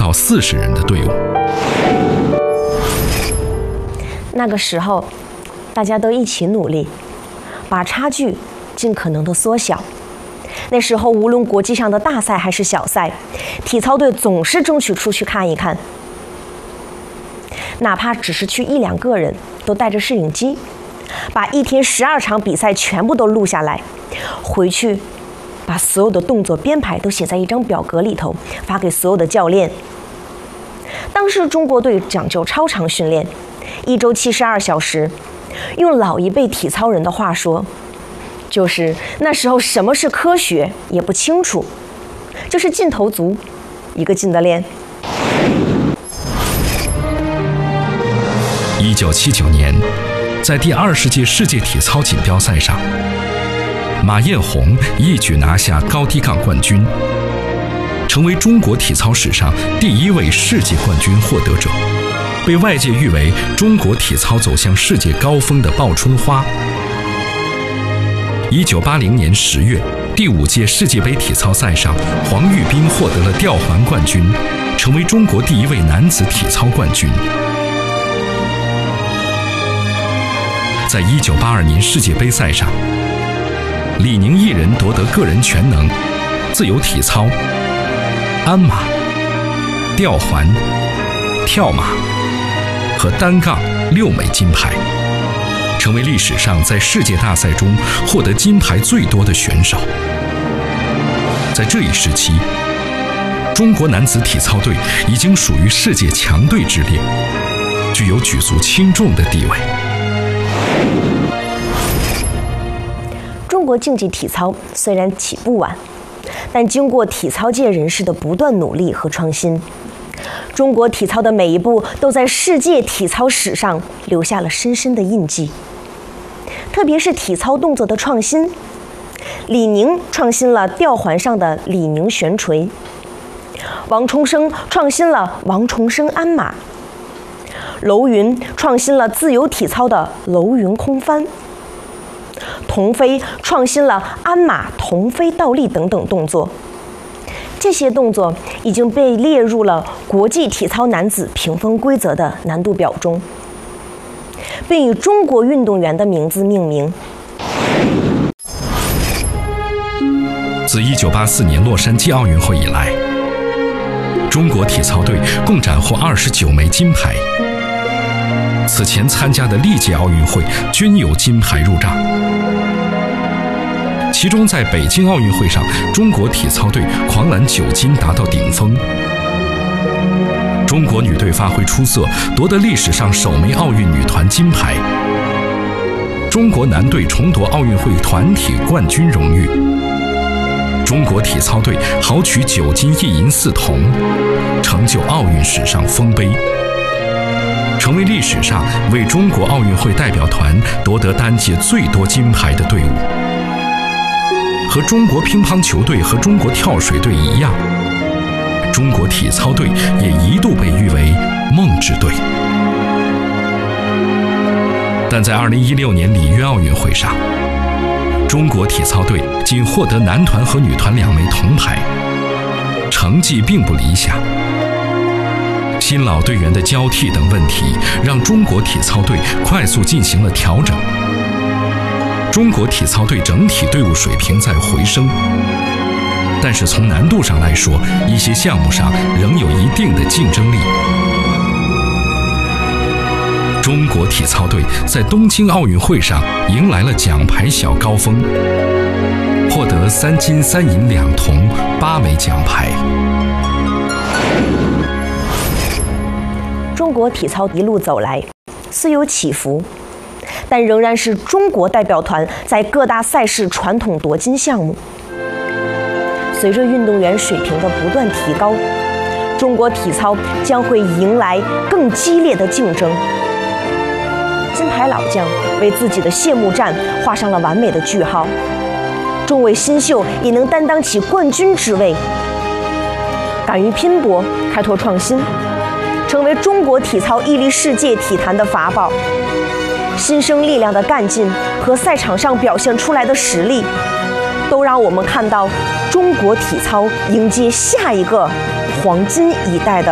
到40人的队伍。 那个时候，大家都一起努力，把差距尽可能的缩小。那时候，无论国际上的大赛还是小赛，体操队总是争取出去看一看，哪怕只是去1、2个人，都带着摄影机，把一天12场比赛全部都录下来，回去把所有的动作编排都写在一张表格里头，发给所有的教练。当时中国队讲究超长训练，1周72小时，用老一辈体操人的话说，就是那时候什么是科学也不清楚，就是劲头足，一个劲的练。 1979年，在第20届世界体操锦标赛上，马艳红一举拿下高低杠冠军，成为中国体操史上第1位世界冠军获得者，被外界誉为中国体操走向世界高峰的报春花。1980年10月，第5届世界杯体操赛上，黄玉斌获得了吊环冠军，成为中国第1位男子体操冠军。在1982年世界杯赛上，李宁一人夺得个人全能、自由体操、鞍马、吊环、跳马和单杠6枚金牌，成为历史上在世界大赛中获得金牌最多的选手。在这一时期，中国男子体操队已经属于世界强队之列，具有举足轻重的地位。 中国竞技体操虽然起步晚，但经过体操界人士的不断努力和创新，中国体操的每一步都在世界体操史上留下了深深的印记。特别是体操动作的创新，李宁创新了吊环上的李宁悬垂，王崇生创新了王崇生鞍马，楼云创新了自由体操的楼云空翻，童飞创新了鞍马童飞倒立等等动作。这些动作已经被列入了国际体操男子评分规则的难度表中，并以中国运动员的名字命名。 自1984年洛杉矶奥运会以来，中国体操队共斩获29枚金牌。此前参加的历届奥运会均有金牌入账。其中在北京奥运会上，中国体操队狂揽9金达到顶峰。中国女队发挥出色，夺得历史上首枚奥运女团金牌。中国男队重夺奥运会团体冠军荣誉。中国体操队豪取9金1银4铜，成就奥运史上丰碑，成为历史上为中国奥运会代表团夺得单届最多金牌的队伍。和中国乒乓球队和中国跳水队一样，中国体操队也一度被誉为梦之队。但在2016年里约奥运会上，中国体操队仅获得男团和女团2枚铜牌，成绩并不理想。新老队员的交替等问题，让中国体操队快速进行了调整。中国体操队整体队伍水平在回升，但是从难度上来说，一些项目上仍有一定的竞争力。中国体操队在东京奥运会上迎来了奖牌小高峰，获得3金3银2铜8枚奖牌。 中国体操一路走来，虽有起伏，但仍然是中国代表团在各大赛事传统夺金项目。随着运动员水平的不断提高，中国体操将会迎来更激烈的竞争。金牌老将为自己的谢幕战画上了完美的句号，众位新秀也能担当起冠军之位。敢于拼搏，开拓创新，成为中国体操屹立世界体坛的法宝。新生力量的干劲和赛场上表现出来的实力，都让我们看到中国体操迎接下一个黄金一代的